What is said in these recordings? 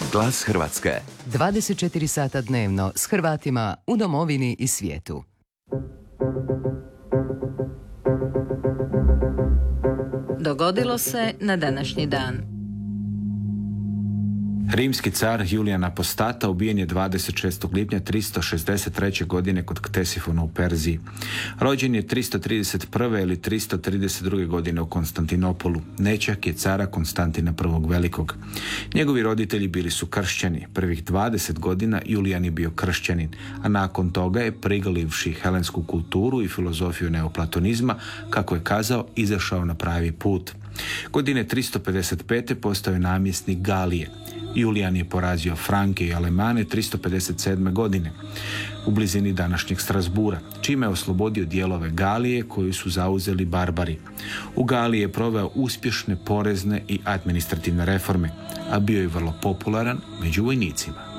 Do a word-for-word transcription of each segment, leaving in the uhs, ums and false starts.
Glas Hrvatske. dvadeset četiri sata dnevno s Hrvatima u domovini i svijetu. Dogodilo se na današnji dan. Rimski car Julijan Apostata ubijen je dvadeset šestog lipnja tristo šezdeset treće. godine kod Ktesifona u Perziji. Rođen je tristo trideset prve ili tristo trideset druge. godine u Konstantinopolu. Nećak je cara Konstantina prvog Velikog. Njegovi roditelji bili su kršćani. Prvih dvadeset godina Julijan je bio kršćanin, a nakon toga je, prigalivši helensku kulturu i filozofiju neoplatonizma, kako je kazao, izašao na pravi put. Godine tristo pedeset pete postao je namjesnik Galije. Julijan je porazio Franke i Alemane tristo pedeset sedme. godine u blizini današnjeg Strasbura, čime je oslobodio dijelove Galije koju su zauzeli barbari. U Galiji je proveo uspješne porezne i administrativne reforme, a bio je vrlo popularan među vojnicima.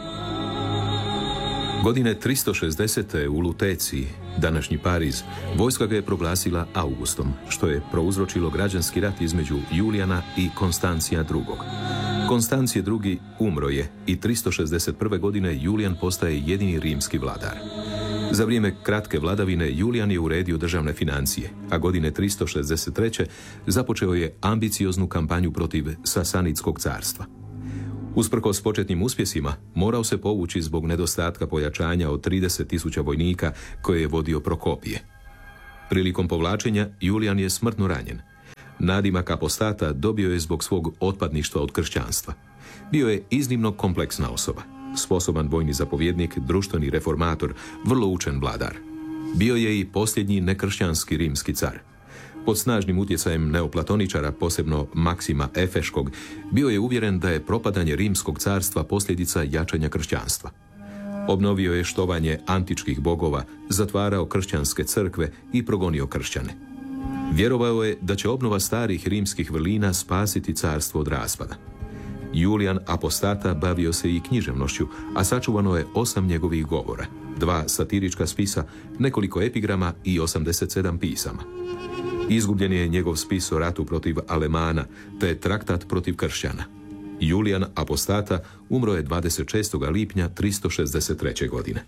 Godine tristo šezdesete. u Luteciji, današnji Pariz, vojska ga je proglasila Augustom, što je prouzročilo građanski rat između Julijana i Konstancija drugog. Konstancije drugi umro je i tristo šezdeset prve. godine Julijan postaje jedini rimski vladar. Za vrijeme kratke vladavine Julijan je uredio državne financije, a godine tristo šezdeset treće. započeo je ambicioznu kampanju protiv Sasanidskog carstva. Usprkos početnim uspjesima, morao se povući zbog nedostatka pojačanja od trideset tisuća vojnika koje je vodio Prokopije. Prilikom povlačenja Julijan je smrtno ranjen. Nadimak Apostata dobio je zbog svog otpadništva od kršćanstva. Bio je iznimno kompleksna osoba, sposoban vojni zapovjednik, društveni reformator, vrlo učen vladar. Bio je i posljednji nekršćanski rimski car. Pod snažnim utjecajem neoplatoničara, posebno Maksima Efeškog, bio je uvjeren da je propadanje rimskog carstva posljedica jačanja kršćanstva. Obnovio je štovanje antičkih bogova, zatvarao kršćanske crkve i progonio kršćane. Vjerovao je da će obnova starih rimskih vrlina spasiti carstvo od raspada. Julijan Apostata bavio se i književnošću, a sačuvano je osam njegovih govora, dva satirička spisa, nekoliko epigrama i osamdeset sedam pisama. Izgubljen je njegov spis o ratu protiv Alemana, te traktat protiv kršćana. Julijan Apostata umro je dvadeset šestog lipnja tristo šezdeset treće. godine.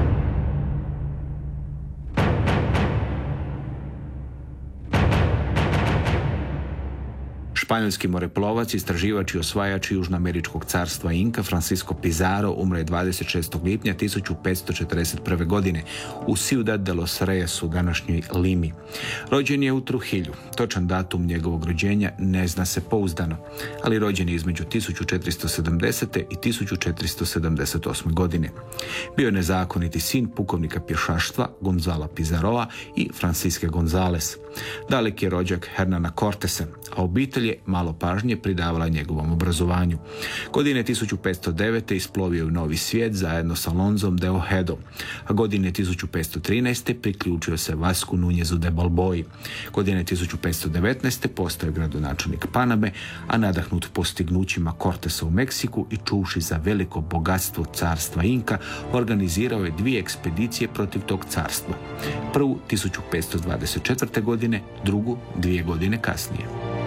Španjolski moreplovac, istraživač i osvajač Južnoameričkog carstva Inka Francisco Pizarro umro je dvadeset šestog lipnja tisuću petsto četrdeset prve. godine u Ciudad de los Reyes u današnjoj Limi. Rođen je u Trujillu. Točan datum njegovog rođenja ne zna se pouzdano, ali rođen je između tisuću četiristo sedamdesete. i tisuću četiristo sedamdeset osme. godine. Bio je nezakoniti sin pukovnika pješaštva Gonzala Pizarroa i Franciske Gonzales. Daleki je rođak Hernana Cortesa, a obitelj je malo pažnje pridavala njegovom obrazovanju. Godine tisuću petsto devete. isplovio u Novi svijet zajedno sa Alonzom de Ojedom, a godine tisuću petsto trinaeste. priključio se Vasku Nunjezu de Balboji. Godine tisuću petsto devetnaeste. postao je gradonačelnik Paname, a nadahnut postignućima Cortesa u Meksiku i čuvši za veliko bogatstvo carstva Inka, organizirao je dvije ekspedicije protiv tog carstva. Prvu tisuću petsto dvadeset četvrte. godine, drugu dvije godine kasnije.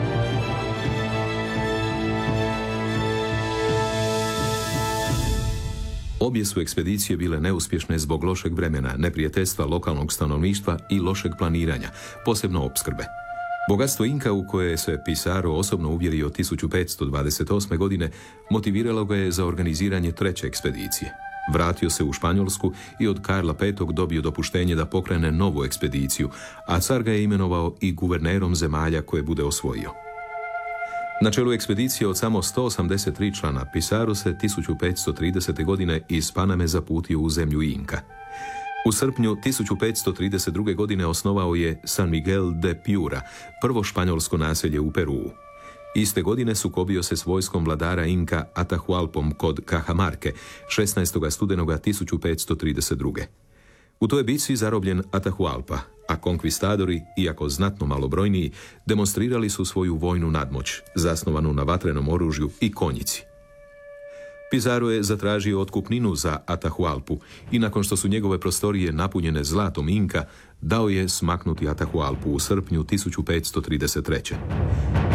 Obje su ekspedicije bile neuspješne zbog lošeg vremena, neprijateljstva lokalnog stanovništva i lošeg planiranja, posebno opskrbe. Bogatstvo Inka, u koje se Pizarro osobno uvjerio tisuću petsto dvadeset osme. godine, motiviralo ga je za organiziranje treće ekspedicije. Vratio se u Španjolsku i od Karla petog. dobio dopuštenje da pokrene novu ekspediciju, a car ga je imenovao i guvernerom zemalja koje bude osvojio. Na čelu ekspedicije od samo sto osamdeset tri člana, Pizarro se tisuću petsto tridesete. godine iz Paname zaputio u zemlju Inka. U srpnju tisuću petsto trideset druge. godine osnovao je San Miguel de Piura, prvo španjolsko naselje u Peruu. Iste godine sukobio se s vojskom vladara Inka Atahualpom kod Cajamarke, šesnaestog studenoga tisuću petsto trideset druge. U toj bitci zarobljen Atahualpa, a konkvistadori, iako znatno malobrojniji, demonstrirali su svoju vojnu nadmoć, zasnovanu na vatrenom oružju i konjici. Pizarro je zatražio otkupninu za Atahualpu i nakon što su njegove prostorije napunjene zlatom Inka, dao je smaknuti Atahualpu u srpnju tisuću petsto trideset treće.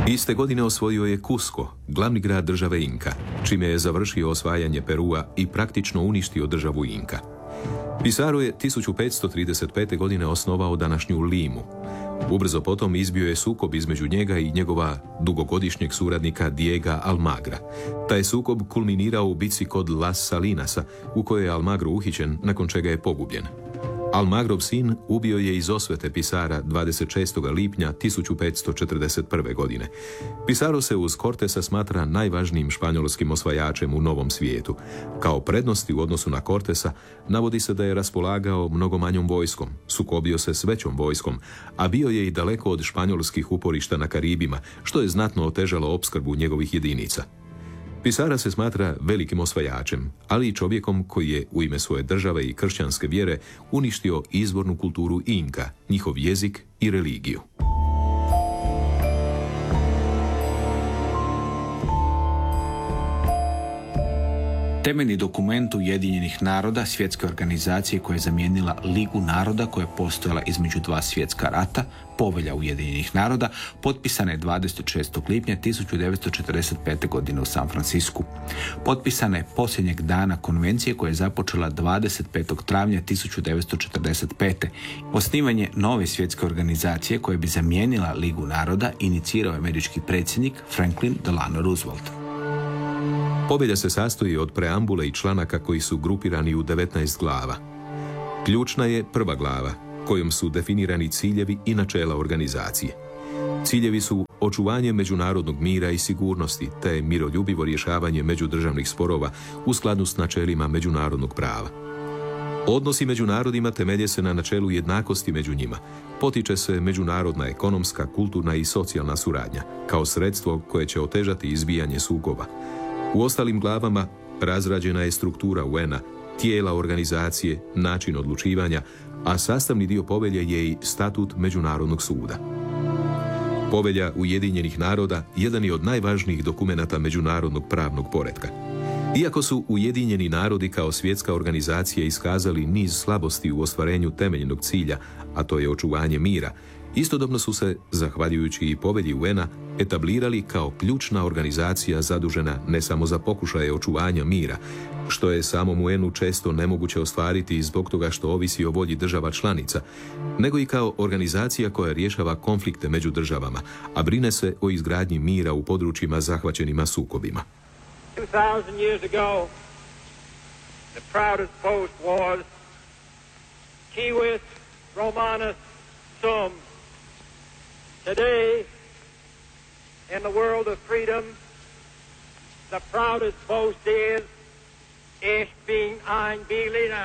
Iste godine osvojio je Cusco, glavni grad države Inka, čime je završio osvajanje Perua i praktično uništio državu Inka. Pizarro je tisuću petsto trideset pete. godine osnovao današnju Limu. Ubrzo potom izbio je sukob između njega i njegova dugogodišnjeg suradnika Diega Almagra. Taj sukob kulminirao u bici kod Las Salinasa, u kojoj je Almagro uhićen, nakon čega je pogubljen. Almagrov sin ubio je iz osvete Pizarra dvadeset šestog lipnja tisuću petsto četrdeset prve. godine. Pizarro se uz Cortesa smatra najvažnijim španjolskim osvajačem u Novom svijetu. Kao prednosti u odnosu na Cortesa navodi se da je raspolagao mnogo manjom vojskom, sukobio se s većom vojskom, a bio je i daleko od španjolskih uporišta na Karibima, što je znatno otežalo opskrbu njegovih jedinica. Pizarro se smatra velikim osvajačem, ali i čovjekom koji je u ime svoje države i kršćanske vjere uništio izvornu kulturu Inka, njihov jezik i religiju. Temeljni dokument Ujedinjenih naroda, svjetske organizacije koja je zamijenila Ligu naroda koja je postojala između dva svjetska rata, Povelja Ujedinjenih naroda, potpisana je dvadeset šestog lipnja tisuću devetsto četrdeset pete. godine u San Francisku. Potpisana je posljednjeg dana konvencije koja je započela dvadeset petog travnja tisuću devetsto četrdeset pete. Osnivanje nove svjetske organizacije koja bi zamijenila Ligu naroda inicirao je američki predsjednik Franklin Delano Roosevelt. Povelja se sastoji od preambule i članaka koji su grupirani u devetnaest glava. Ključna je prva glava, kojom su definirani ciljevi i načela organizacije. Ciljevi su očuvanje međunarodnog mira i sigurnosti, te miroljubivo rješavanje međudržavnih sporova u skladu s načelima međunarodnog prava. Odnosi među narodima temelje se na načelu jednakosti među njima. Potiče se međunarodna ekonomska, kulturna i socijalna suradnja, kao sredstvo koje će otežati izbijanje sukoba. U ostalim glavama razrađena je struktura U N-a, tijela organizacije, način odlučivanja, a sastavni dio povelje je i statut Međunarodnog suda. Povelja Ujedinjenih naroda jedan je od najvažnijih dokumenata međunarodnog pravnog poretka. Iako su Ujedinjeni narodi kao svjetska organizacija iskazali niz slabosti u ostvarenju temeljnog cilja, a to je očuvanje mira, istodobno su se, zahvaljujući i povelji U N-a, etablirali kao ključna organizacija zadužena ne samo za pokušaje očuvanja mira, što je samom U N-u često nemoguće ostvariti zbog toga što ovisi o volji država članica, nego i kao organizacija koja rješava konflikte među državama, a brine se o izgradnji mira u područjima zahvaćenima sukobima. two thousand years ago, the proudest boast was Civis Romanus Sum. Today, in the world of freedom, the proudest boast is Ich bin ein Berliner.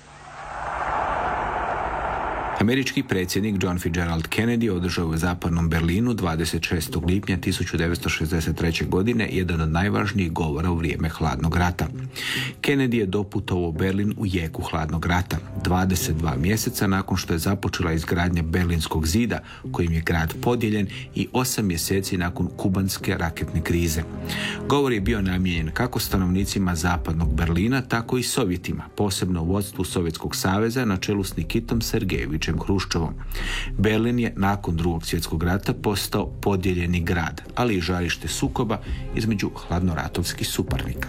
Američki predsjednik John Fitzgerald Kennedy održao u zapadnom Berlinu dvadeset šestog lipnja tisuću devetsto šezdeset treće. godine jedan od najvažnijih govora u vrijeme hladnog rata. Kennedy je doputovao u Berlin u jeku hladnog rata, dvadeset dva mjeseca nakon što je započela izgradnja Berlinskog zida, kojim je grad podijeljen, i osam mjeseci nakon kubanske raketne krize. Govor je bio namijenjen kako stanovnicima zapadnog Berlina, tako i Sovjetima, posebno u vodstvu Sovjetskog saveza na čelu s Nikitom Sergejevićem Hruščovom. Berlin je nakon drugog svjetskog rata postao podijeljeni grad, ali i žarište sukoba između hladnoratovskih suparnika.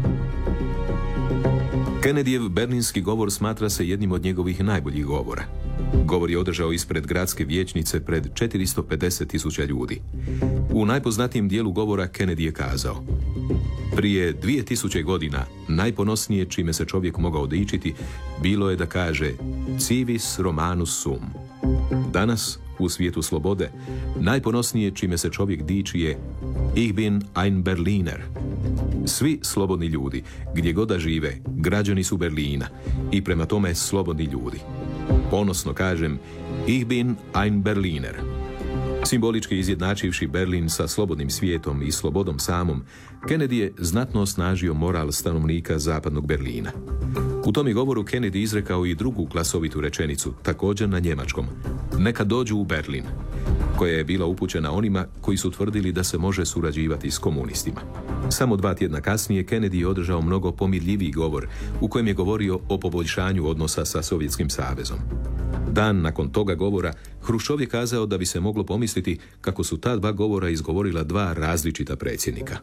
Kennedyjev berlinski govor smatra se jednim od njegovih najboljih govora. Govor je održao ispred gradske vijećnice pred četiristo pedeset tisuća ljudi. U najpoznatijem dijelu govora Kennedy je kazao: prije dvije tisuće godina najponosnije čime se čovjek mogao dičiti bilo je da kaže Civis Romanus Sum. Danas, u svijetu slobode, najponosnije čime se čovjek diči je Ich bin ein Berliner. Svi slobodni ljudi, gdje god da žive, građani su Berlina i prema tome slobodni ljudi. Ponosno kažem Ich bin ein Berliner. Simbolički izjednačivši Berlin sa slobodnim svijetom i slobodom samom, Kennedy je znatno osnažio moral stanovnika zapadnog Berlina. U tom je govoru Kennedy izrekao i drugu glasovitu rečenicu, također na njemačkom: neka dođu u Berlin, koja je bila upućena onima koji su tvrdili da se može surađivati s komunistima. Samo dva tjedna kasnije Kennedy je održao mnogo pomirljiviji govor u kojem je govorio o poboljšanju odnosa sa Sovjetskim savezom. Dan nakon toga govora, Hruščov je kazao da bi se moglo pomisliti kako su ta dva govora izgovorila dva različita predsjednika.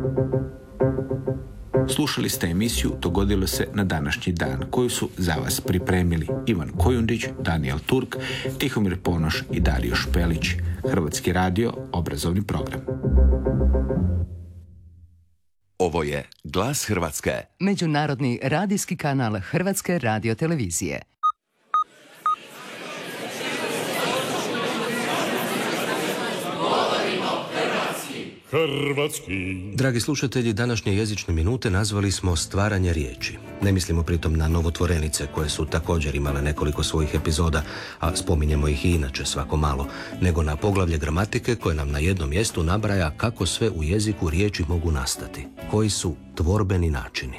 Slušali ste emisiju Dogodilo se na današnji dan, koju su za vas pripremili Ivan Kojundić, Danijel Turk, Tihomir Ponoš i Dario Špelić. Hrvatski radio, obrazovni program. Ovo je Glas Hrvatske. Međunarodni radijski kanal Hrvatske radiotelevizije. Hrvatski. Dragi slušatelji, današnje jezične minute nazvali smo Stvaranje riječi. Ne mislimo pritom na novotvorenice koje su također imale nekoliko svojih epizoda, a spominjemo ih i inače svako malo, nego na poglavlje gramatike koje nam na jednom mjestu nabraja kako sve u jeziku riječi mogu nastati, koji su tvorbeni načini.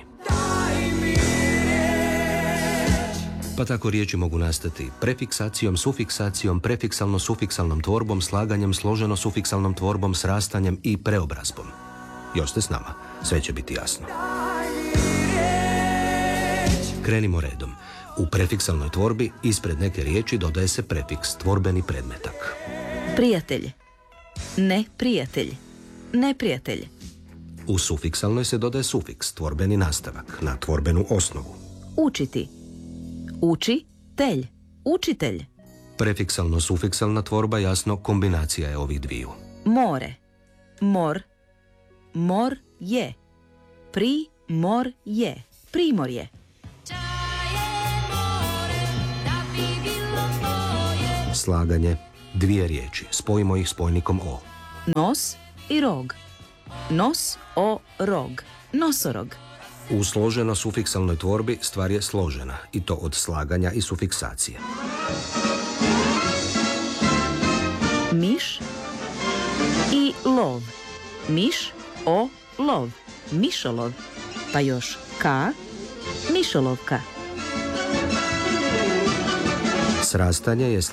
Pa tako riječi mogu nastati prefiksacijom, sufiksacijom, prefiksalno-sufiksalnom tvorbom, slaganjem, složeno-sufiksalnom tvorbom, srastanjem i preobrazbom. Još ste s nama, sve će biti jasno. Krenimo redom. U prefiksalnoj tvorbi ispred neke riječi dodaje se prefiks, tvorbeni predmetak. Prijatelj. Ne prijatelj. Neprijatelj. U sufiksalnoj se dodaje sufiks, tvorbeni nastavak, na tvorbenu osnovu. Učiti. Uči, telj, učitelj. Prefiksalno-sufiksalna tvorba, jasno, kombinacija je ovih dviju. More, mor, mor je, pri, mor je, primorje. Slaganje, dvije riječi, spojimo ih spojnikom o. Nos i rog. Nos, o, rog, nosorog. U složeno-sufiksalnoj tvorbi stvar je složena, i to od slaganja i sufiksacije. Miš i lov. Miš, o, lov. Mišolov. Pa još ka, mišolovka. Srastanje je